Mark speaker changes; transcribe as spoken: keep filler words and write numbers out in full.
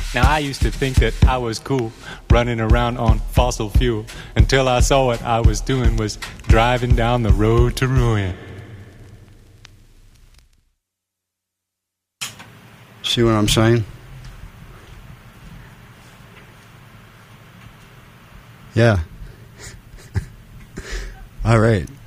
Speaker 1: Now I used to think that I was cool, running around on fossil fuel, until I saw what I was doing was driving down the road to ruin.
Speaker 2: See what I'm saying? Yeah. All right.